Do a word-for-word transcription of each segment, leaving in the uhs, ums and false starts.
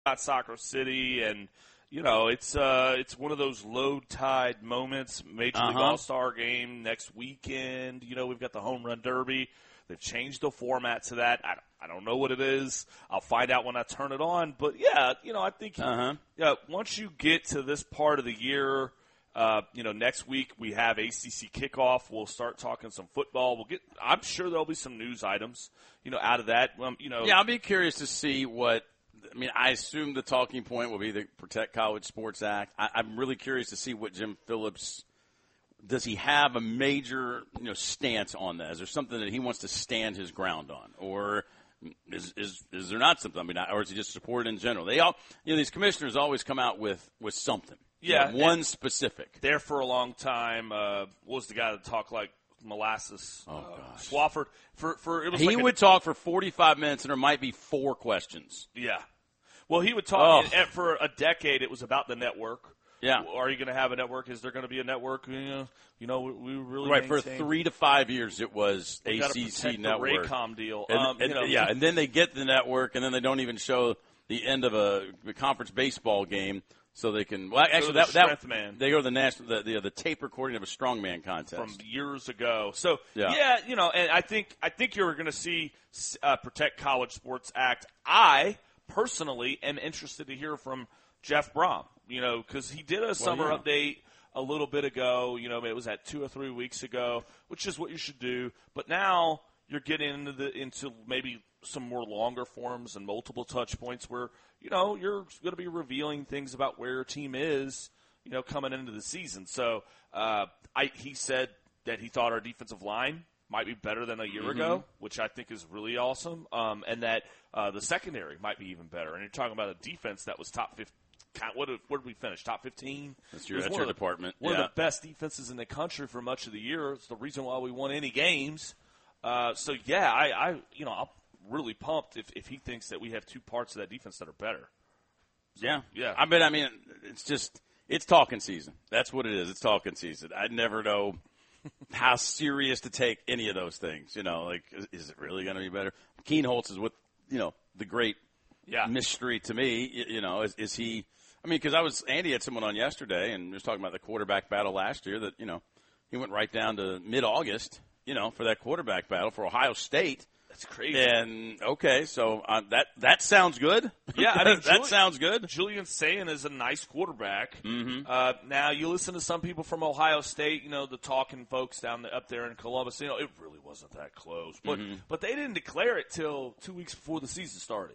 got Soccer City, and you know it's uh, it's one of those low tide moments. Major League Uh-huh. All-Star game next weekend. You know we've got the Home Run Derby. They've changed the format to that. I, I don't know what it is. I'll find out when I turn it on. But yeah, you know I think Uh-huh. yeah, once you get to this part of the year. Uh, you know, next week we have A C C kickoff. We'll start talking some football. We'll get. I'm sure there'll be some news items, you know, out of that. Um, you know, Yeah, I'll be curious to see what. I mean, I assume the talking point will be the Protect College Sports Act. I, I'm really curious to see what Jim Phillips does. He have a major, you know, stance on that? Is there something that he wants to stand his ground on, or is is is there not something? I mean, or is he just supported in general? They all, you know, these commissioners always come out with with something. Yeah, You know, one specific. There for a long time. Uh, what was the guy that talked like molasses? Oh, uh, gosh. Swafford. For for it was He like would a, talk for forty-five minutes, and there might be four questions. Yeah. Well, he would talk Oh. and for a decade. It was about the network. Yeah. Are you going to have a network? Is there going to be a network? You know, you know we, we really Right, for maintain- three to five years, it was we A gotta C C protect network. The Raycom deal. And, um, and- you know, yeah, and then they get the network, and then they don't even show the end of a, a conference baseball game, so they can. Well, actually, the that, that strength man. they go to the national the, the the tape recording of a strongman contest from years ago. So Yeah. yeah, you know, and I think I think you're going to see uh, Protect College Sports Act. I personally am interested to hear from Jeff Brom. You know, because he did a summer yeah. update a little bit ago. You know, it was at two or three weeks ago, which is what you should do. But now you're getting into the into maybe some more longer forms and multiple touch points where you know you're going to be revealing things about where your team is. You know, coming into the season. So uh, I he said that he thought our defensive line might be better than a year Mm-hmm. ago, which I think is really awesome. Um, and that uh, the secondary might be even better. And you're talking about a defense that was top fifteen. What did, where did we finish? Top fifteen? That's your, It was that's one your of the- department. One yeah. of the best defenses in the country for much of the year. It's the reason why we won any games. Uh, so, yeah, I, I, you know, I'm really pumped if, if he thinks that we have two parts of that defense that are better. Yeah, yeah. I mean, I mean, it's just it's talking season. That's what it is. It's talking season. I never know how serious to take any of those things. You know, like is, is it really going to be better? Keenholz is what you know the great Yeah. mystery to me. You, you know, is, is he? I mean, because I was Andy had someone on yesterday and was talking about the quarterback battle last year. That you know he went right down to mid-August. You know, for that quarterback battle for Ohio State. That's crazy. And okay, so uh, that that sounds good. Yeah, I mean, that Julian- sounds good. Julian Sayin is a nice quarterback. Mm-hmm. Uh, now, you listen to some people from Ohio State, you know, the talking folks down the, up there in Columbus, you know, it really wasn't that close. But Mm-hmm. but they didn't declare it till two weeks before the season started.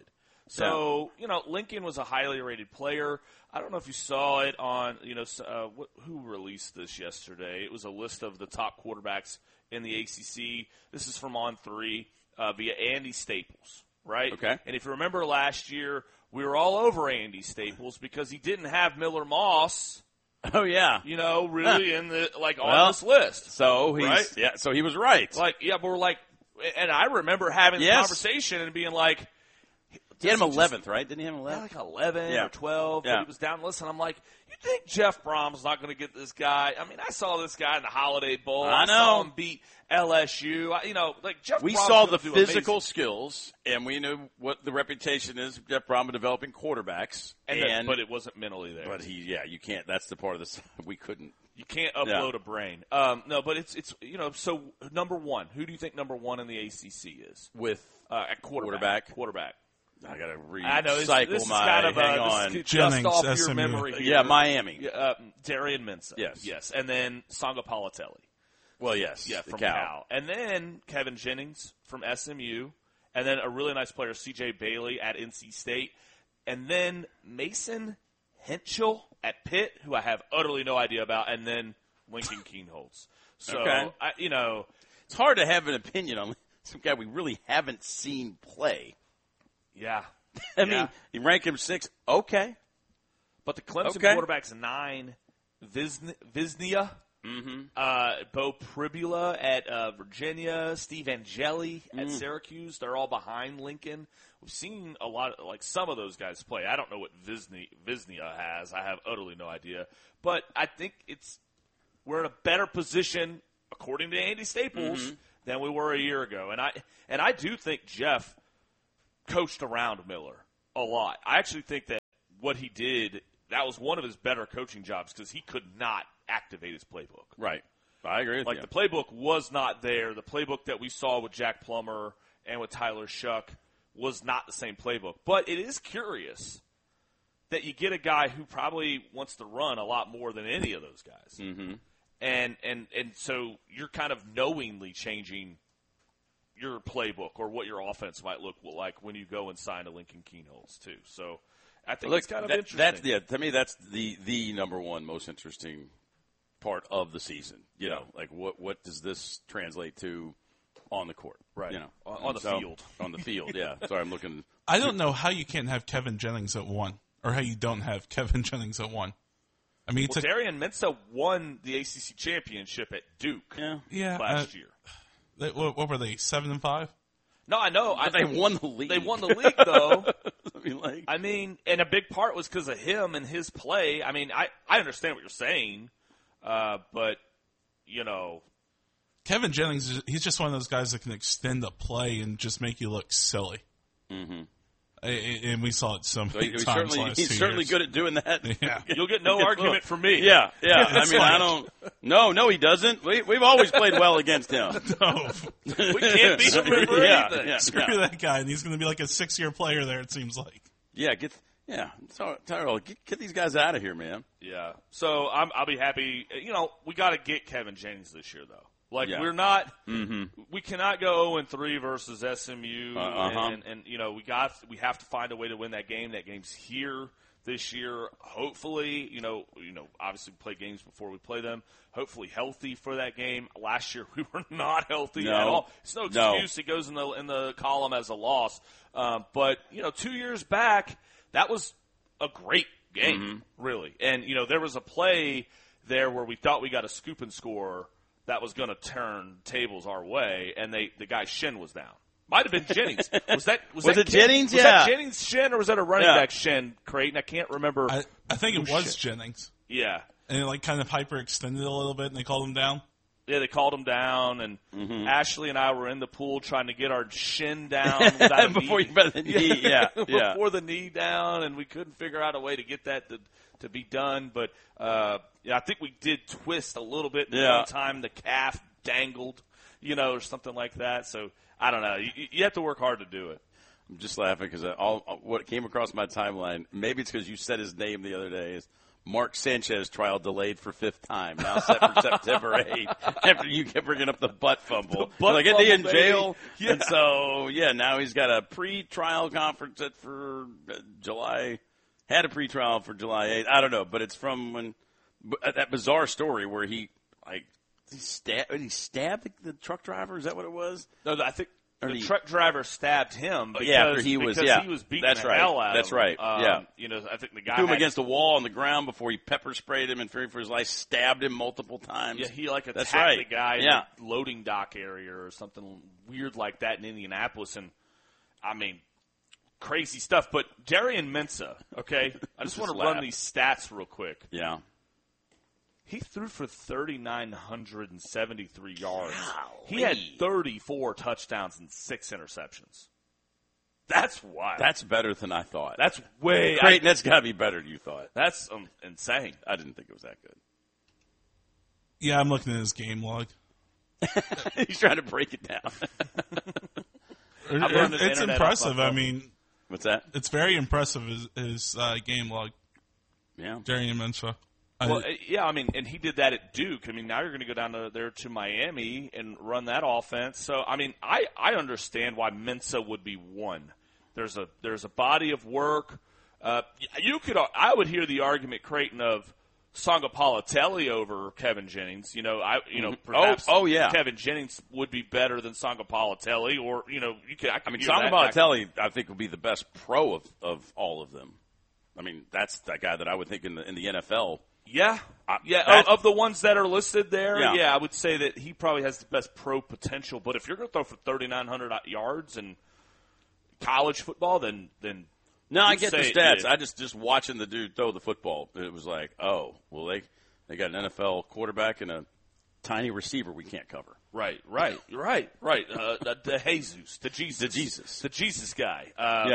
So, you know, Lincoln was a highly rated player. I don't know if you saw it on, you know, uh, wh- who released this yesterday. It was a list of the top quarterbacks in the A C C. This is from On three uh, via Andy Staples, right? Okay. And if you remember last year, we were all over Andy Staples because he didn't have Miller Moss, Oh yeah. you know, really in the like on Well, this list. So he's Right? yeah. So he was right. Like, yeah, but we're like, and I remember having the Yes. conversation and being like, he had him does he just- eleventh, right? Didn't he have him yeah, eleventh? like eleven Yeah. or twelve. Yeah. But he was down. Listen, I'm like, you think Jeff Brom's not going to get this guy? I mean, I saw this guy in the Holiday Bowl. I saw know. him beat L S U. I, you know, like Jeff. We Brom's saw gonna the do physical amazing. skills, and we knew what the reputation is of Jeff Brom of developing quarterbacks. and, And, that, but it wasn't mentally there. but he, yeah, you can't. That's the part of this we couldn't. You can't upload a brain. Um, no, but it's it's you know. So number one, who do you think number one in the A C C is? With Uh, at quarterback. Quarterback. Quarterback. I gotta I know recycle this, this is my. kind of hang uh, on. this is just Jennings, off S your M U. memory. Here. Yeah, Miami. Yeah, uh, Darian Mensah. Yes. yes, and then Sanga Palatelli. Well, yes. Yeah, the from Cal. Cal. And then Kevin Jennings from S M U. And then a really nice player, C J Bailey at N C State. And then Mason Henschel at Pitt, who I have utterly no idea about. And then Lincoln Keenholz. So, Okay. I, you know, It's hard to have an opinion on some guy we really haven't seen play. yeah. I Yeah. mean, you rank him six. Okay. But the Clemson Okay. quarterback's nine. Visn- Visnia. Mm-hmm. Uh, Bo Pribula at uh, Virginia, Steve Angeli at Mm. Syracuse. They're all behind Lincoln. We've seen a lot of, like, some of those guys play. I don't know what Visni, Visnia has. I have utterly no idea. But I think it's we're in a better position, according to Andy Staples, Mm-hmm. than we were a year ago. And I and I do think Jeff coached around Miller a lot. I actually think that what he did, that was one of his better coaching jobs because he could not activate his playbook. Right. I agree with like you. Like, the playbook was not there. The playbook that we saw with Jack Plummer and with Tyler Shuck was not the same playbook. But it is curious that you get a guy who probably wants to run a lot more than any of those guys. Mm-hmm. And, and, and so you're kind of knowingly changing your playbook or what your offense might look like when you go and sign a Lincoln Kienholz, too. So I think Look, it's kind of that, interesting. That's, yeah, to me, that's the, the number one most interesting part of the season. You know, like what, what does this translate to on the court? Right. You know, on, on the so, field. On the field, yeah. Sorry, I'm looking. I don't know how you can't have Kevin Jennings at one, or how you don't have Kevin Jennings at one. I mean, well, Darian Mensah won the A C C championship at Duke yeah. Yeah, last uh, year. They, what, what were they, seven and five? No, I know. I, they won the league. They won the league, though. I mean, like, I mean, and a big part was because of him and his play. I mean, I, I understand what you're saying, uh, but, you know. Kevin Jennings, he's just one of those guys that can extend the play and just make you look silly. Mm-hmm. And we saw it so many so he, times certainly, last He's two certainly years. good at doing that. Yeah. You'll get no argument from me. Yeah, yeah. I It's mean, like- I don't. No, no, he doesn't. We, we've always played well against him. No. We can't beat him for yeah, anything. yeah, Screw yeah. that guy, and he's going to be like a six-year player there, it seems like. Yeah, get yeah, Ty- Tyrell, get, get these guys out of here, man. Yeah. So I'm, I'll be happy. You know, we got to get Kevin Jennings this year, though. Like, Yeah. we're not Mm-hmm. – we cannot go oh and three versus S M U. Uh, uh-huh. and, and, and, you know, we got we have to find a way to win that game. That game's here this year. Hopefully, you know, you know, obviously we play games before we play them. Hopefully healthy for that game. Last year we were not healthy No. at all. It's no No. excuse. It goes in the in the column as a loss. Um, but, you know, two years back, that was a great game, Mm-hmm. really. And, you know, there was a play there where we thought we got a scoop and score that was going to turn tables our way, and they the guy's shin was down. Might have been Jennings. Was that was, Was that it Ken- Jennings? Was Yeah. that Jennings' shin, or was that a running Yeah. back shin, Creighton? I can't remember. I, I think it Oh, was shit. Jennings. yeah. And it like kind of hyperextended a little bit, and they called him down. Yeah, they called him down, and Mm-hmm. Ashley and I were in the pool trying to get our shin down without a Before knee. you better than knee, yeah, yeah. Before the knee down, and we couldn't figure out a way to get that to to be done. But uh, yeah, I think we did twist a little bit. Yeah. One time the calf dangled, you know, or something like that. So I don't know. You, you have to work hard to do it. I'm just laughing because all what came across my timeline. Maybe it's because you said his name the other day. Is Mark Sanchez trial delayed for fifth time, now set for September eighth, after you kept bringing up the butt fumble. butt like, isn't he in fumble, jail? baby. Yeah. And so, yeah, now he's got a pre-trial conference set for uh, July, had a pre-trial for July eighth. I don't know, but it's from when uh, that bizarre story where he, like, he stabbed, he stabbed the, the truck driver? Is that what it was? No, I think Or the he- truck driver stabbed him because, yeah, after he was- because yeah, he was beating that's the right. hell out That's of him. right, Um, yeah. You know, I think the guy Threw him had- against the wall on the ground before he pepper sprayed him and fearing for his life, stabbed him multiple times. Yeah, he like attacked That's right. the guy Yeah. in the loading dock area or something weird like that in Indianapolis, and I mean, crazy stuff. But Darian Mensah, okay, I just, Just want to laugh. run these stats real quick. Yeah. He threw for three thousand nine hundred seventy-three yards. He Golly. had thirty-four touchdowns and six interceptions. That's wild. That's better than I thought. that's way. Creighton, I, that's got to be better than you thought. that's um, insane. I didn't think it was that good. Yeah, I'm looking at his game log. He's trying to break it down. It- I'm running it- the it's internet impressive. off my I phone. mean, What's that? it's very impressive, his, his uh, game log, Yeah. Darian Mensah. I- Well, uh, yeah, I mean, and he did that at Duke. I mean, now you're going to go down to, there to Miami and run that offense. So, I mean, I, I understand why Mensah would be one. There's a there's a body of work. Uh, you could I would hear the argument, Creighton, of Sangapalatelli over Kevin Jennings. You know, I you know Mhm. perhaps Oh, oh, yeah. Kevin Jennings would be better than Sangapalatelli, or you know, you could. I, could I mean, hear that. Sangapalatelli, I think, will be the best pro of, of all of them. I mean, that's that guy that I would think in the in the N F L. Yeah, Uh, yeah. that- Of, of the ones that are listed there, Yeah. yeah. I would say that he probably has the best pro potential. But if you're going to throw for thirty-nine hundred yards in college football, then then No, I you'd get the say it stats. did. I just just watching the dude throw the football. It was like, oh, well, they they got an N F L quarterback and a tiny receiver we can't cover. right, right, right, right. Uh, the, the Jesus, the Jesus, The Jesus. the Jesus guy. Uh, Yeah.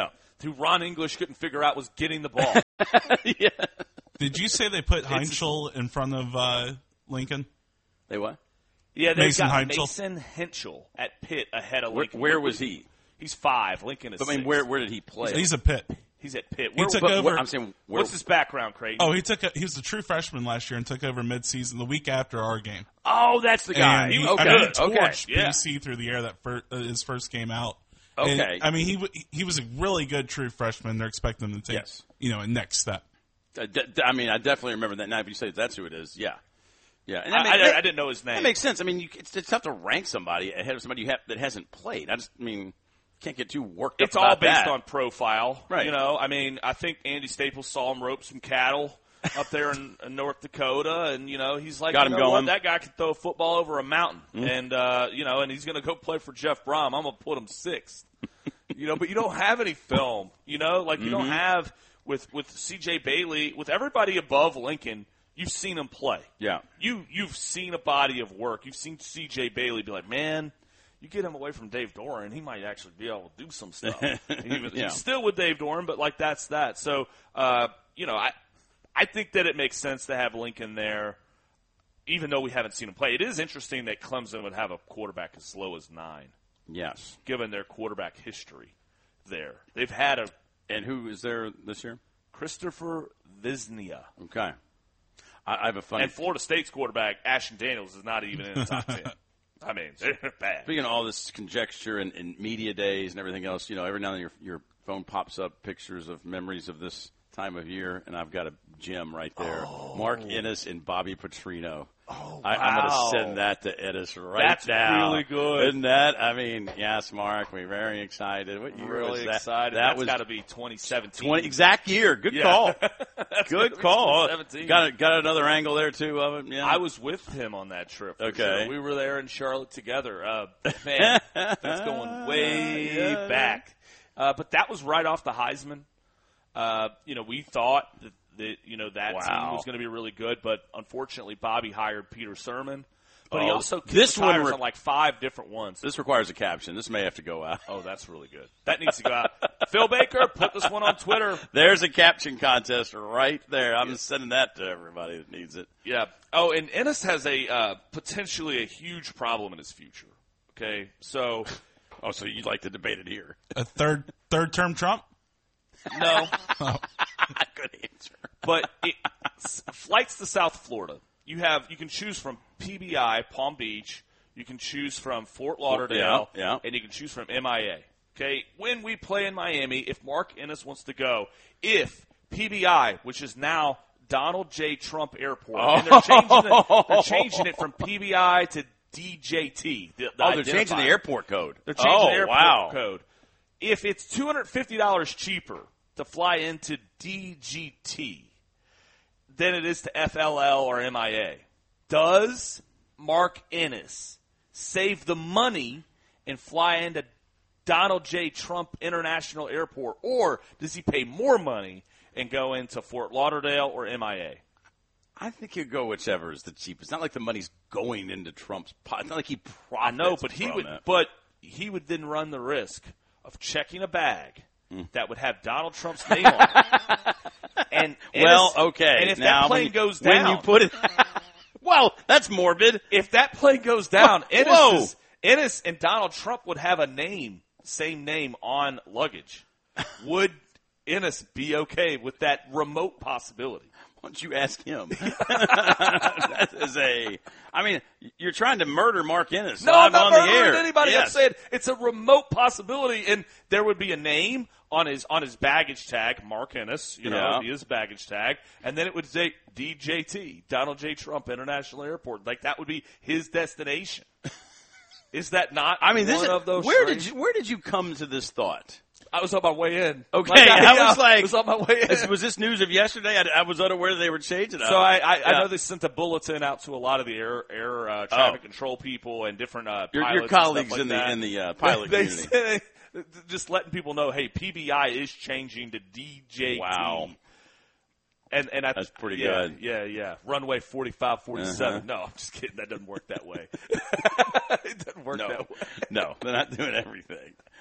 who Ron English couldn't figure out was getting the ball. yeah. Did you say they put Heinschel in front of uh, Lincoln? They what? Yeah, they Mason got Heinschel. Mason Henschel at Pitt ahead of Where, Lincoln. where was he? He's five. Lincoln is But, I mean, six. where where did he play? He's a Pitt. He's at Pitt. He Where, took but over. What, I'm saying, where, what's his background, Craig? Oh, he took. A, he was a true freshman last year and took over midseason the week after our game. oh, that's the guy. And he, okay, I mean, he okay. torched yeah. B C through the air that fir- uh, his first game out. Okay. And, I mean, he w- he was a really good true freshman. They're expecting him to take, Yes. you know, a next step. Uh, d- d- I mean, I definitely remember that. Now, if you say that's who it is, yeah, yeah. And I, that, I, make- I didn't know his name. that makes sense. I mean, you, it's, it's tough to rank somebody ahead of somebody you have, that hasn't played. I just I mean, can't get too worked It's up all about based that. on profile, Right. You know, I mean, I think Andy Staples saw him rope some cattle up there in, in North Dakota, and you know, he's like, Got you him know going. what? That guy can throw a football over a mountain, and uh, you know, and he's going to go play for Jeff Brom. I'm going to put him sixth, you know. But you don't have any film, you know, like you Mm-hmm. don't have with with C J Bailey, with everybody above Lincoln. You've seen him play, Yeah. You you've seen a body of work. You've seen C J Bailey be like, man. You get him away from Dave Doran, he might actually be able to do some stuff. he was, Yeah. He's still with Dave Doran, but like that's that. So, uh, you know, I I think that it makes sense to have Lincoln there, even though we haven't seen him play. It is interesting that Clemson would have a quarterback as low as nine, Yes. given their quarterback history there. They've had a And who is there this year? Christopher Visnia. Okay. I, I have a funny. And Florida State's quarterback, Ashton Daniels, is not even in the top ten. I mean, they're bad. Speaking of all this conjecture and, and media days and everything else, you know, every now and then your your phone pops up pictures of memories of this time of year, and I've got a gem right there. Oh. Mark Ennis and Bobby Petrino. Oh, I, I'm going wow. to send that to Ennis right That's now. really good. Isn't that? I mean, yes, Mark, we're very excited. What year Really was that? excited. That That's was got to be twenty seventeen. twenty exact year. Good Yeah. call. That's Good gotta be call. twenty seventeen. Got a, got another angle there too of it. Yeah. I was with him on that trip. for Okay. sure. We were there in Charlotte together. Uh, man, that's going way Yeah. back. Uh, but that was right off the Heisman. Uh, you know, we thought that, that you know that Wow. team was going to be really good, but unfortunately, Bobby hired Peter Sermon. But he Oh, also kicked this the one tires re- on like five different ones. This requires a caption. This may have to go out. Oh, that's really good. That needs to go out. Phil Baker, put this one on Twitter. There's a caption contest right there. I'm sending that to everybody that needs it. Yeah. Oh, and Ennis has a uh, potentially a huge problem in his future. Okay, so Oh, so you'd like to debate it here? A third third term Trump. no, Good answer. but it, s- flights to South Florida. You have you can choose from P B I, Palm Beach. You can choose from Fort Lauderdale, Yeah, yeah. and you can choose from M I A. Okay, when we play in Miami, if Mark Ennis wants to go, if P B I, which is now Donald J. Trump Airport, and they're changing it, they're changing it from P B I to D J T. The, the Oh, they're changing the identifier. airport code. They're changing oh, the airport wow. code. If it's two hundred fifty dollars cheaper to fly into D G T than it is to F L L or M I A, does Mark Ennis save the money and fly into Donald J. Trump International Airport, or does he pay more money and go into Fort Lauderdale or M I A? I think you go whichever is the cheapest. It's not like the money's going into Trump's pot. It's not like he profits I know, but he from would, it. but he would then run the risk of checking a bag that would have Donald Trump's name on it. And, and Well, if- okay. And if now, that plane when you, goes when down, you put it, well, that's morbid. if that plane goes down, Ennis, Whoa. is- Ennis and Donald Trump would have a name, same name on luggage. Would Ennis be okay with that remote possibility? Why don't you ask him? That is a. I mean, you're trying to murder Mark Ennis No, live I'm not on the murdering air. anybody. I'm Yes. saying it's a remote possibility, and there would be a name on his on his baggage tag, Mark Ennis. You know, Yeah. it would be his baggage tag, and then it would say D J T, Donald J. Trump International Airport. Like that would be his destination. Is that not? I mean, this one is, of those. where strange- did you where did you come to this thought? I was on my way in. Okay, Like, I was like, I was on my way in. Is- was this news of yesterday? I, I was unaware they were changing it. So I, I, I Yeah. know they sent a bulletin out to a lot of the air air uh, traffic control people and different uh, your, pilots your and stuff colleagues like in the that. in the uh, pilot they community. say, just letting people know, hey, P B I is changing to D J T. Wow. And and I, That's pretty yeah, good. Yeah, yeah. Runway forty-five, forty-seven. Uh-huh. No, I'm just kidding. That doesn't work that way. It doesn't work No, that way. no, they're not doing everything.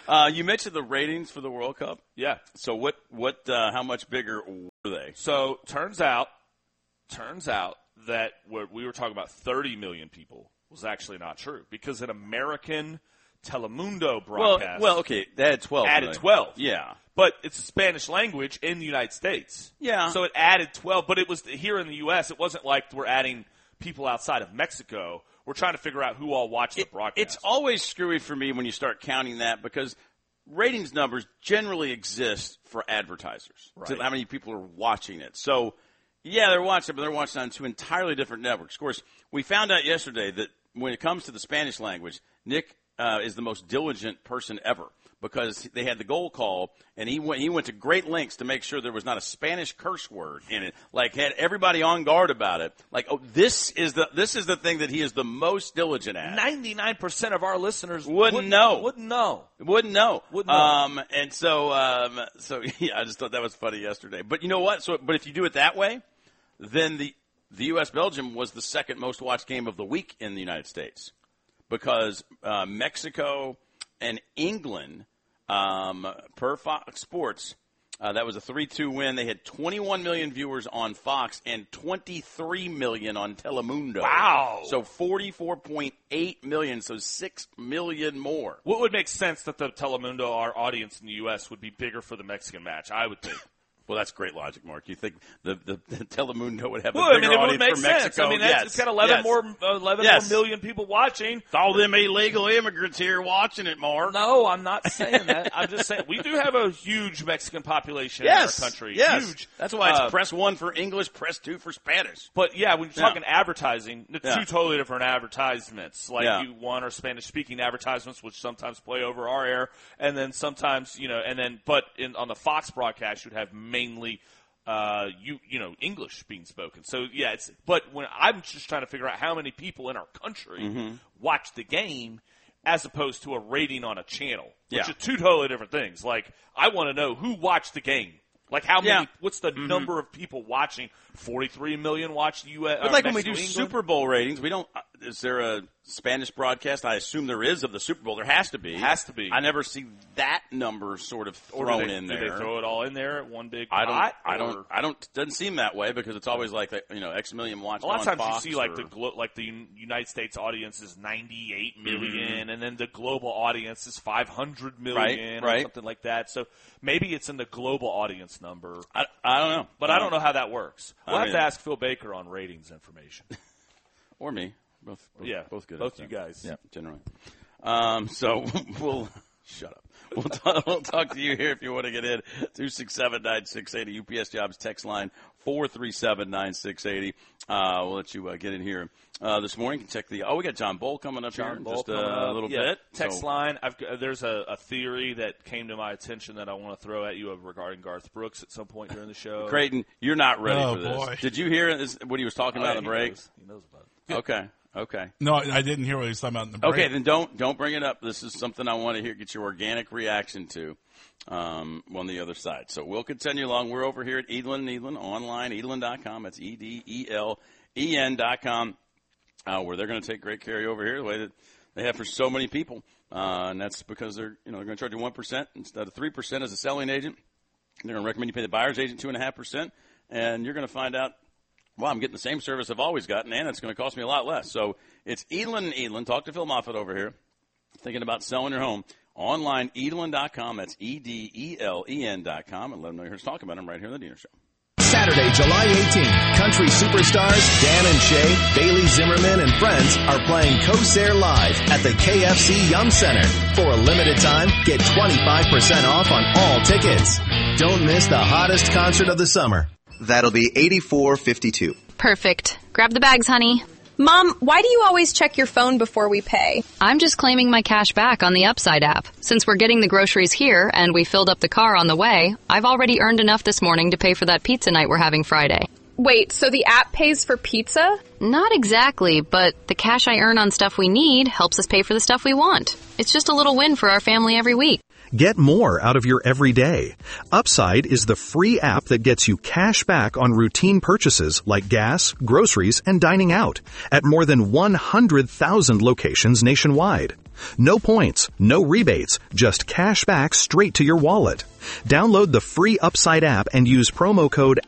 Uh, you mentioned the ratings for the World Cup. Yeah. So what? What? Uh, how much bigger were they? So turns out, turns out that what we were talking about, thirty million people, was actually not true because an American Telemundo broadcast. Well, well, okay, they had twelve. Added million. twelve. Yeah. But it's a Spanish language in the United States. Yeah. So it added twelve, but it was here in the U S. It wasn't like we're adding people outside of Mexico. We're trying to figure out who all watched the it, broadcast. It's always screwy for me when you start counting that because ratings numbers generally exist for advertisers. Right. To how many people are watching it. So, yeah, they're watching it, but they're watching it on two entirely different networks. Of course, we found out yesterday that when it comes to the Spanish language, Nick uh, is the most diligent person ever because they had the goal call, and he went, he went to great lengths to make sure there was not a Spanish curse word in it. Like, had everybody on guard about it. Like, oh, this is the this is the thing that he is the most diligent at. ninety-nine percent of our listeners Wouldn't wouldn't know. Wouldn't know. Wouldn't know. Wouldn't know. Um, and so, um, so yeah, I just thought that was funny yesterday. But you know what? So, but if you do it that way, then the the U S Belgium was the second most watched game of the week in the United States because uh, Mexico and England, um, per Fox Sports, uh, that was a three two win. They had twenty-one million viewers on Fox and twenty-three million on Telemundo. Wow. So forty-four point eight million, so six million more. What would make sense that the Telemundo, our audience in the U S, would be bigger for the Mexican match? I would think. Well, that's great logic, Mark. You think the, the, the Telemundo would have a well, bigger I mean, it would audience make for sense. Mexico? I mean, that's, yes. it's got eleven yes. more, eleven Yes. more million people watching. It's all them illegal immigrants here watching it, Mark. No, I'm not saying that. I'm just saying we do have a huge Mexican population Yes. in our country. Yes. Huge. That's why it's Uh, press one for English, press two for Spanish. But yeah, when you're Yeah. talking advertising, the Yeah. two totally different advertisements. Like Yeah. you one are Spanish speaking advertisements, which sometimes play over our air, and then sometimes you know, and then but in on the Fox broadcast, you'd have mainly. Uh, you you know English being spoken. So yeah, it's but when I'm just trying to figure out how many people in our country Mm-hmm. watch the game, as opposed to a rating on a channel, which Yeah. are two totally different things. Like I want to know who watched the game. Like how many? Yeah. What's the number of people watching? Forty-three million watch the U S. But like when we do England? Super Bowl ratings, we don't. Uh, is there a Spanish broadcast? I assume there is of the Super Bowl. There has to be. Has to be. I never see that number sort of Or thrown do they, in do there. they throw it all in there at one big I don't. pot? I or- don't. I don't. Doesn't seem that way because it's always like you know X million watched A lot of on times Fox you see like or- the glo- like the Un- United States audience is ninety-eight million, Mm-hmm. and then the global audience is five hundred million, Right, or right. something like that. So maybe it's in the global audience number, I, I don't know, but I don't know how that works. We'll I have mean- to ask Phil Baker on ratings information. Or me. Both, both Yeah, both good. both at you that. guys. Yeah, generally. Um, so we'll shut up. We'll talk, we'll talk to you here if you want to get in. two six seven, nine six eight zero U P S Jobs text line four three seven, nine six eight zero. Uh, we'll let you uh, get in here uh, this morning. You can check the. Oh, we got John Bull coming up here John in Bull just uh, coming a up. little Yeah, bit. Text So- line. I've, uh, there's a, a theory that came to my attention that I want to throw at you regarding Garth Brooks at some point during the show. Creighton, you're not ready Oh, for this. boy. Did you hear this, what he was talking Oh, about yeah, in the he break? knows. He knows about it. Okay. Okay. No, I didn't hear what he was talking about in the break. Okay, then don't don't bring it up. This is something I want to hear, get your organic reaction to um, on the other side. So we'll continue along. We're over here at Edlin, Edlin online, edlin dot com. That's E D E L E N dot com, uh, where they're going to take great care of you over here, the way that they have for so many people, uh, and that's because they're you know they're going to charge you one percent instead of three percent as a selling agent. They're going to recommend you pay the buyer's agent two and a half percent, and you're going to find out. Well, I'm getting the same service I've always gotten, and it's going to cost me a lot less. So it's Edlin and Edlin. Talk to Phil Moffitt over here. Thinking about selling your home. Online, edlin dot com. That's E D E L E N dot com. And let them know you're here to talk about them right here on the Diener Show. Saturday, July eighteenth, country superstars Dan and Shay, Bailey Zimmerman, and friends are playing Corsair Live at the K F C Yum Center. For a limited time, get twenty-five percent off on all tickets. Don't miss the hottest concert of the summer. That'll be eighty-four fifty-two. Perfect. Grab the bags, honey. Mom, why do you always check your phone before we pay? I'm just claiming my cash back on the Upside app. Since we're getting the groceries here and we filled up the car on the way, I've already earned enough this morning to pay for that pizza night we're having Friday. Wait, so the app pays for pizza? Not exactly, but the cash I earn on stuff we need helps us pay for the stuff we want. It's just a little win for our family every week. Get more out of your everyday. Upside is the free app that gets you cash back on routine purchases like gas, groceries, and dining out at more than one hundred thousand locations nationwide. No points, no rebates, just cash back straight to your wallet. Download the free Upside app and use promo code